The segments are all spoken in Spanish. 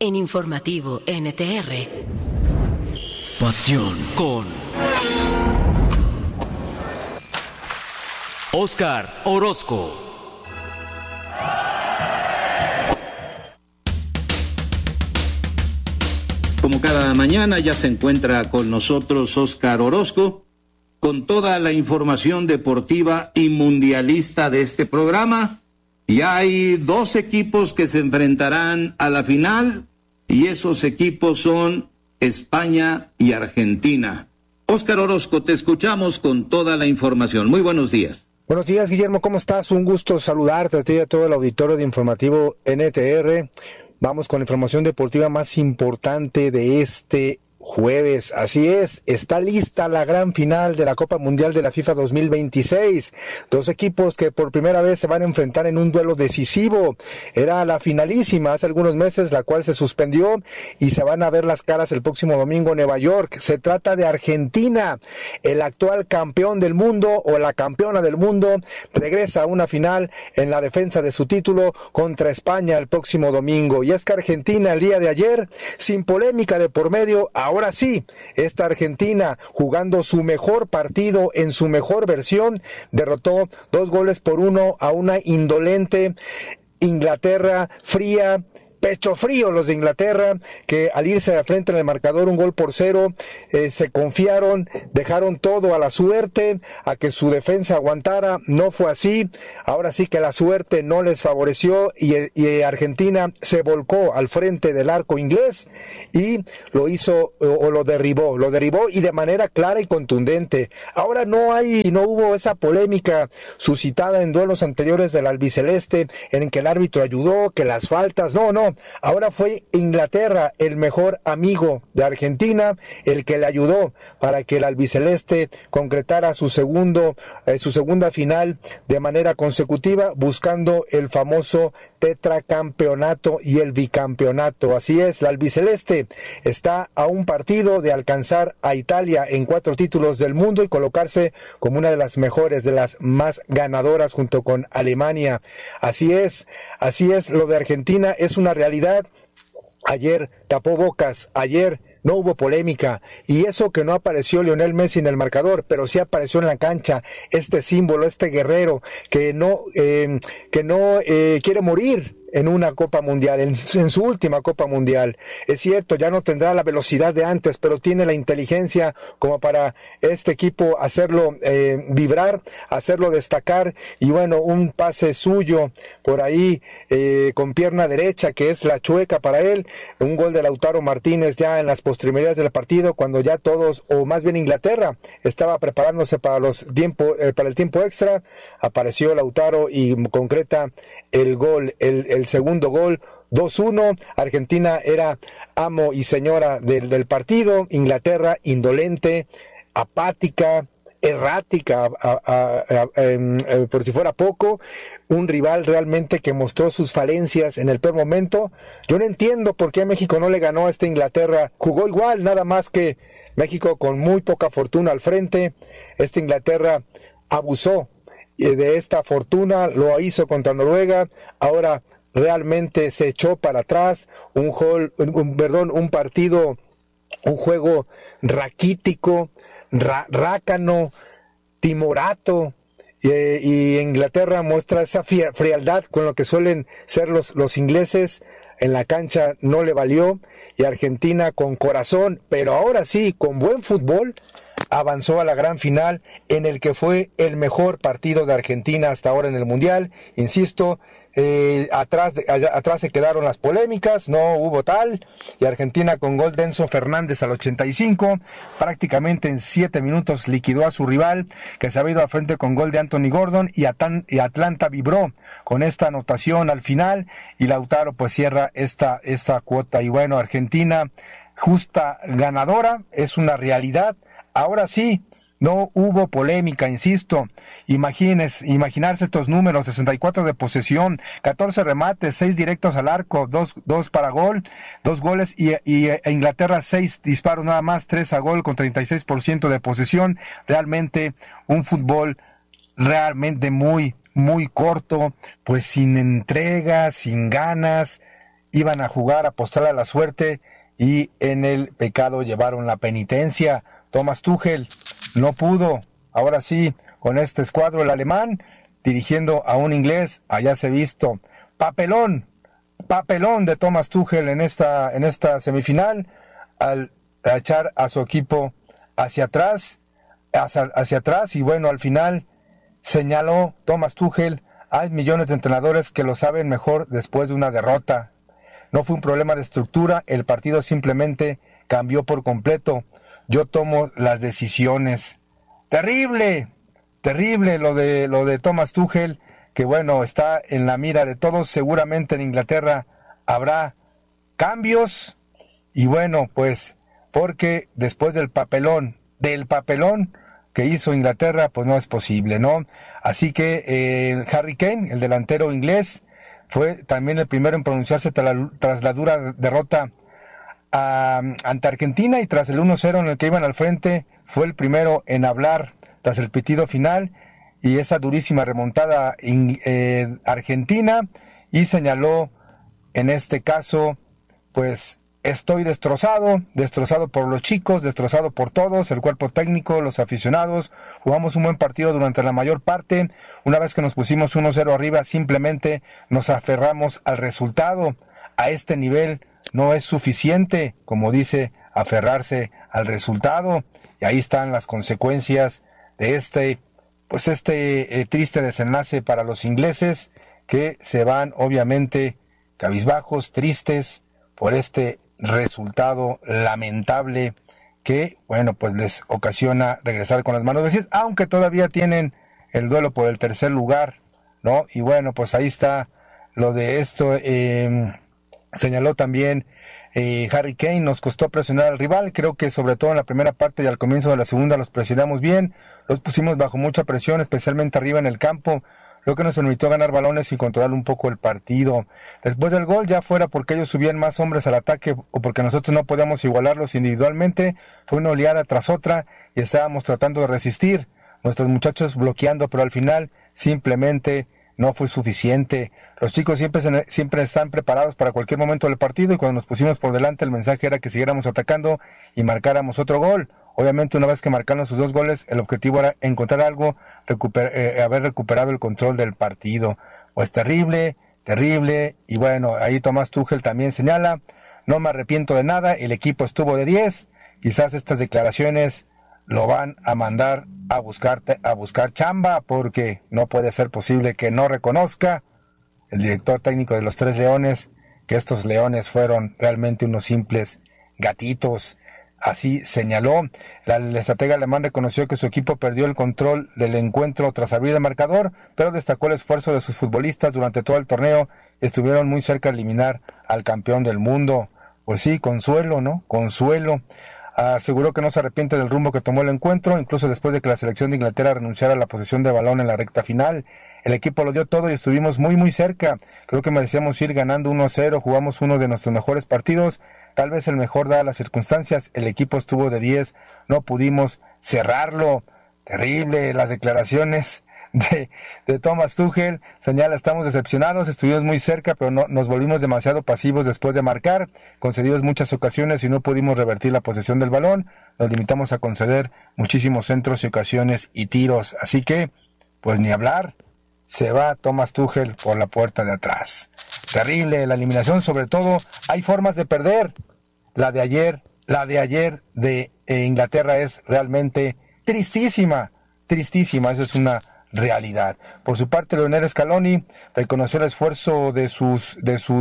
En Informativo NTR. Pasión con Óscar Orozco. Como cada mañana ya se encuentra con nosotros Óscar Orozco con toda la información deportiva y mundialista de este programa. Y hay dos equipos que se enfrentarán a la final y esos equipos son España y Argentina. Óscar Orozco, te escuchamos con toda la información. Muy buenos días. Buenos días, Guillermo, ¿cómo estás? Un gusto saludarte a ti y a todo el auditorio de Informativo NTR. Vamos con la información deportiva más importante de este jueves. Así es, está lista la gran final de la Copa Mundial de la FIFA 2026. Dos equipos que por primera vez se van a enfrentar en un duelo decisivo. Era la finalísima hace algunos meses, la cual se suspendió y se van a ver las caras el próximo domingo en Nueva York. Se trata de Argentina, el actual campeón del mundo o la campeona del mundo, regresa a una final en la defensa de su título contra España el próximo domingo. Y es que Argentina el día de ayer, sin polémica de por medio, ahora sí, esta Argentina, jugando su mejor partido en su mejor versión, derrotó 2-1 a una indolente Inglaterra fría, pecho frío los de Inglaterra, que al irse al frente en el marcador 1-0, se confiaron, dejaron todo a la suerte, a que su defensa aguantara. No fue así. Ahora sí que la suerte no les favoreció y Argentina se volcó al frente del arco inglés y lo hizo o lo derribó y de manera clara y contundente. Ahora no hubo esa polémica suscitada en duelos anteriores del albiceleste en que el árbitro ayudó, que las faltas, no. Ahora fue Inglaterra, el mejor amigo de Argentina, el que le ayudó para que el albiceleste concretara su segunda final de manera consecutiva, buscando el famoso tetracampeonato y el bicampeonato. Así es, la albiceleste está a un partido de alcanzar a Italia en 4 títulos del mundo y colocarse como una de las mejores, de las más ganadoras junto con Alemania. Así es, lo de Argentina es una realidad. Ayer tapó bocas, ayer no hubo polémica, y eso que no apareció Lionel Messi en el marcador, pero sí apareció en la cancha este símbolo, este guerrero que no quiere morir en una Copa Mundial, en su última Copa Mundial. Es cierto, ya no tendrá la velocidad de antes, pero tiene la inteligencia como para este equipo hacerlo vibrar, hacerlo destacar, y bueno, un pase suyo por ahí con pierna derecha, que es la chueca para él, un gol de Lautaro Martínez ya en las postrimerías del partido, cuando ya todos, o más bien Inglaterra, estaba preparándose para el tiempo extra. Apareció Lautaro y concreta el gol, el segundo gol, 2-1. Argentina era amo y señora del partido. Inglaterra indolente, apática, errática, por si fuera poco. Un rival realmente que mostró sus falencias en el peor momento. Yo no entiendo por qué México no le ganó a esta Inglaterra. Jugó igual, nada más que México con muy poca fortuna al frente. Esta Inglaterra abusó de esta fortuna, lo hizo contra Noruega. Ahora realmente se echó para atrás, un juego raquítico, rácano, timorato, y Inglaterra muestra esa frialdad con lo que suelen ser los ingleses. En la cancha no le valió, y Argentina con corazón, pero ahora sí, con buen fútbol, avanzó a la gran final, en el que fue el mejor partido de Argentina hasta ahora en el Mundial. Insisto, atrás se quedaron las polémicas, no hubo tal, y Argentina con gol de Enzo Fernández al 85, prácticamente en 7 minutos liquidó a su rival, que se había ido al frente con gol de Anthony Gordon, y Atlanta vibró con esta anotación al final, y Lautaro pues cierra esta cuota. Y bueno, Argentina, justa ganadora, es una realidad. Ahora sí, no hubo polémica, insisto. Imaginarse estos números: 64 de posesión, 14 remates, 6 directos al arco, 2 para gol, 2 goles, y Inglaterra 6 disparos nada más, 3 a gol con 36% de posesión. Realmente un fútbol realmente muy, muy corto, pues sin entrega, sin ganas. iban a jugar, a apostar a la suerte y en el pecado llevaron la penitencia. Thomas Tuchel no pudo, ahora sí, con este escuadro el alemán, dirigiendo a un inglés, allá se ha visto. Papelón de Thomas Tuchel en esta semifinal, al echar a su equipo hacia atrás, y bueno, al final señaló Thomas Tuchel, hay millones de entrenadores que lo saben mejor después de una derrota. No fue un problema de estructura, el partido simplemente cambió por completo. Yo tomo las decisiones. Terrible lo de Thomas Tuchel, que bueno, está en la mira de todos. Seguramente en Inglaterra habrá cambios, y bueno, pues, porque después del papelón que hizo Inglaterra, pues no es posible, ¿no? Así que Harry Kane, el delantero inglés, fue también el primero en pronunciarse tras la dura derrota ante Argentina, y tras el 1-0 en el que iban al frente, fue el primero en hablar tras el pitido final y esa durísima remontada argentina, y señaló en este caso, pues, estoy destrozado por los chicos, destrozado por todos, el cuerpo técnico, los aficionados. Jugamos un buen partido durante la mayor parte. Una vez que nos pusimos 1-0 arriba, simplemente nos aferramos al resultado. A este nivel no es suficiente, como dice, aferrarse al resultado. Y ahí están las consecuencias de este triste desenlace para los ingleses, que se van obviamente cabizbajos, tristes por este resultado lamentable que, bueno, pues les ocasiona regresar con las manos vacías, aunque todavía tienen el duelo por el tercer lugar, ¿no? Y bueno, pues ahí está lo de esto. Señaló también Harry Kane, nos costó presionar al rival, creo que sobre todo en la primera parte y al comienzo de la segunda los presionamos bien, los pusimos bajo mucha presión, especialmente arriba en el campo, lo que nos permitió ganar balones y controlar un poco el partido. Después del gol, ya fuera porque ellos subían más hombres al ataque o porque nosotros no podíamos igualarlos individualmente, fue una oleada tras otra y estábamos tratando de resistir, nuestros muchachos bloqueando, pero al final simplemente no fue suficiente. Los chicos siempre están preparados para cualquier momento del partido, y cuando nos pusimos por delante el mensaje era que siguiéramos atacando y marcáramos otro gol. Obviamente, una vez que marcaron sus 2 goles, el objetivo era encontrar algo, haber recuperado el control del partido. Pues terrible, y bueno, ahí Thomas Tuchel también señala, no me arrepiento de nada, el equipo estuvo de 10, quizás estas declaraciones lo van a mandar a buscar chamba, porque no puede ser posible que no reconozca el director técnico de los Tres Leones que estos leones fueron realmente unos simples gatitos. Así señaló. El estratega alemán reconoció que su equipo perdió el control del encuentro tras abrir el marcador, pero destacó el esfuerzo de sus futbolistas durante todo el torneo y estuvieron muy cerca de eliminar al campeón del mundo. Pues sí, consuelo, ¿no? Consuelo. Aseguró que no se arrepiente del rumbo que tomó el encuentro, incluso después de que la selección de Inglaterra renunciara a la posesión de balón en la recta final. El equipo lo dio todo y estuvimos muy cerca. Creo que merecíamos ir ganando 1-0, jugamos uno de nuestros mejores partidos, tal vez el mejor dadas las circunstancias. El equipo estuvo de 10, no pudimos cerrarlo. Terrible las declaraciones de Thomas Tuchel. Señala, estamos decepcionados, estuvimos muy cerca, pero no nos volvimos demasiado pasivos después de marcar, concedidos muchas ocasiones y no pudimos revertir la posesión del balón, nos limitamos a conceder muchísimos centros y ocasiones y tiros, así que, pues ni hablar, se va Thomas Tuchel por la puerta de atrás. Terrible la eliminación, sobre todo, hay formas de perder. La de ayer de Inglaterra es realmente tristísima, eso es una realidad. Por su parte, Lionel Scaloni reconoció el esfuerzo de sus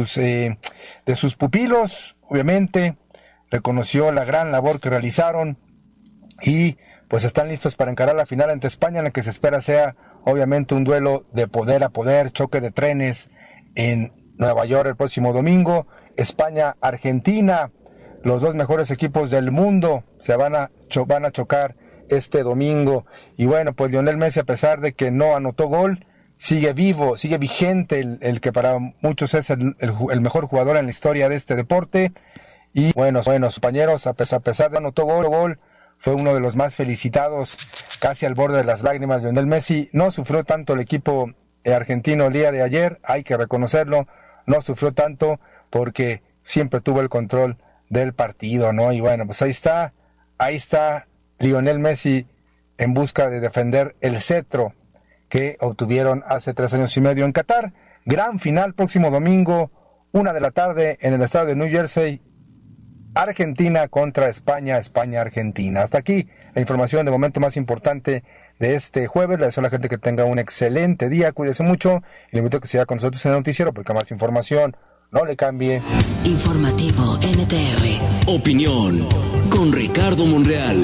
pupilos, obviamente, reconoció la gran labor que realizaron y pues están listos para encarar la final ante España, en la que se espera sea obviamente un duelo de poder a poder, choque de trenes en Nueva York el próximo domingo. España-Argentina, los 2 mejores equipos del mundo se van a chocar este domingo. Y bueno, pues Lionel Messi, a pesar de que no anotó gol, sigue vivo, sigue vigente el que para muchos es el mejor jugador en la historia de este deporte. Y bueno, sus compañeros, a pesar de que no anotó gol, fue uno de los más felicitados, casi al borde de las lágrimas. Lionel Messi no sufrió tanto el equipo argentino el día de ayer, hay que reconocerlo, no sufrió tanto, porque siempre tuvo el control del partido, ¿no? Y bueno, pues ahí está Lionel Messi en busca de defender el cetro que obtuvieron hace 3 años y medio en Qatar. Gran final próximo domingo, 1 de la tarde en el estadio de New Jersey. Argentina contra España, España-Argentina. Hasta aquí la información de momento más importante de este jueves. Le deseo a la gente que tenga un excelente día, cuídese mucho y le invito a que siga con nosotros en el noticiero porque más información no le cambie. Informativo NTR. Opinión con Ricardo Monreal.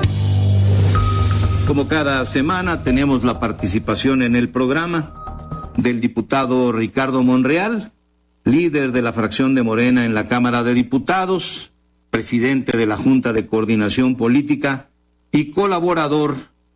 Como cada semana tenemos la participación en el programa del diputado Ricardo Monreal, líder de la fracción de Morena en la Cámara de Diputados, presidente de la Junta de Coordinación Política y colaborador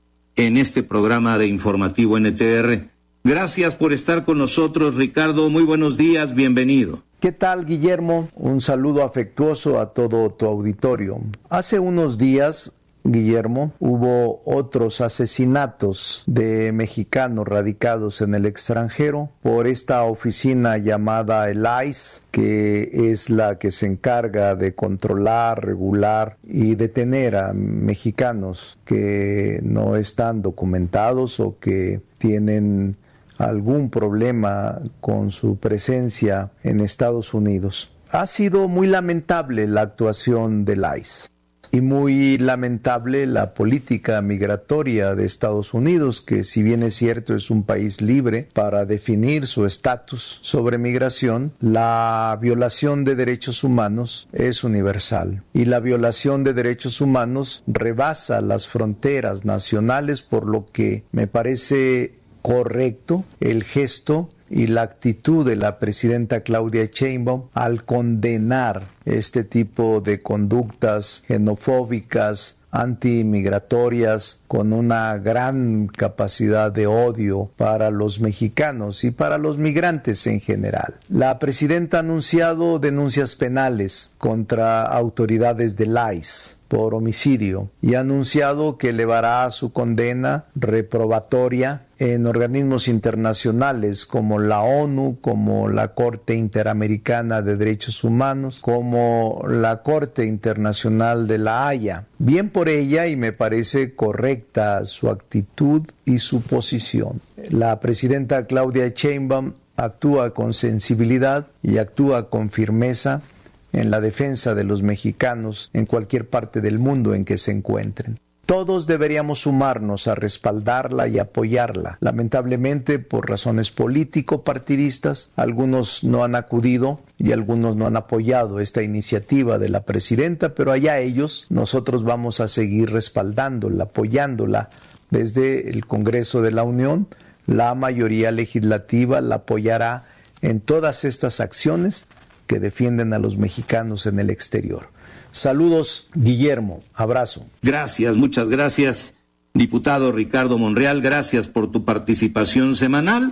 en este programa de Informativo NTR. Gracias por estar con nosotros, Ricardo. Muy buenos días, bienvenido. ¿Qué tal, Guillermo? Un saludo afectuoso a todo tu auditorio. Hace unos días, Guillermo, hubo otros asesinatos de mexicanos radicados en el extranjero por esta oficina llamada el ICE, que es la que se encarga de controlar, regular y detener a mexicanos que no están documentados o que tienen algún problema con su presencia en Estados Unidos. Ha sido muy lamentable la actuación del ICE y muy lamentable la política migratoria de Estados Unidos, que si bien es cierto es un país libre para definir su estatus sobre migración, la violación de derechos humanos es universal y la violación de derechos humanos rebasa las fronteras nacionales, por lo que me parece correcto el gesto y la actitud de la presidenta Claudia Sheinbaum al condenar este tipo de conductas xenofóbicas, antimigratorias, con una gran capacidad de odio para los mexicanos y para los migrantes en general. La presidenta ha anunciado denuncias penales contra autoridades del ICE por homicidio y ha anunciado que elevará su condena reprobatoria en organismos internacionales como la ONU, como la Corte Interamericana de Derechos Humanos, como la Corte Internacional de la Haya. Bien por ella, y me parece correcta su actitud y su posición. La presidenta Claudia Sheinbaum actúa con sensibilidad y actúa con firmeza en la defensa de los mexicanos en cualquier parte del mundo en que se encuentren. Todos deberíamos sumarnos a respaldarla y apoyarla. Lamentablemente, por razones político-partidistas, algunos no han acudido y algunos no han apoyado esta iniciativa de la presidenta, pero allá ellos, nosotros vamos a seguir respaldándola, apoyándola desde el Congreso de la Unión. La mayoría legislativa la apoyará en todas estas acciones que defienden a los mexicanos en el exterior. Saludos, Guillermo. Abrazo. Gracias, muchas gracias, diputado Ricardo Monreal. Gracias por tu participación semanal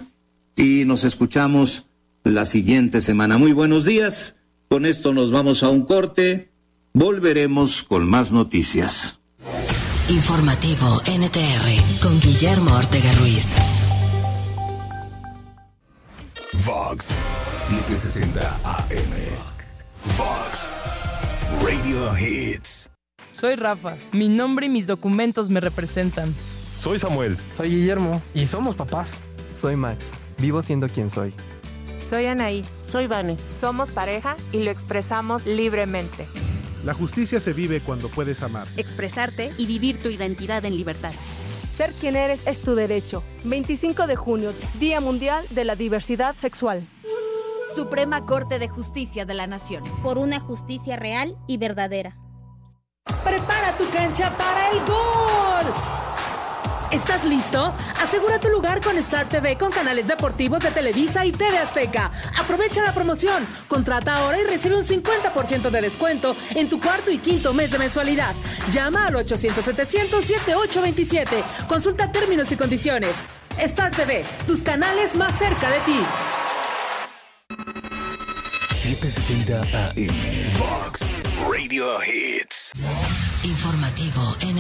y nos escuchamos la siguiente semana. Muy buenos días. Con esto nos vamos a un corte. Volveremos con más noticias. Informativo NTR con Guillermo Ortega Ruiz. Vox 760 AM. Vox Radio Hits. Soy Rafa. Mi nombre y mis documentos me representan. Soy Samuel. Soy Guillermo. Y somos papás. Soy Max. Vivo siendo quien soy. Soy Anaí. Soy Vane. Somos pareja y lo expresamos libremente. La justicia se vive cuando puedes amar, expresarte y vivir tu identidad en libertad. Ser quien eres es tu derecho. 25 de junio, Día Mundial de la Diversidad Sexual. Suprema Corte de Justicia de la Nación. Por una justicia real y verdadera. Prepara tu cancha para el gol. ¿Estás listo? Asegura tu lugar con Star TV con canales deportivos de Televisa y TV Azteca. Aprovecha la promoción. Contrata ahora y recibe un 50% de descuento en tu cuarto y quinto mes de mensualidad. Llama al 800-700-7827. Consulta términos y condiciones. Star TV, tus canales más cerca de ti. 760 AM. Vox Radio Hits. Informativo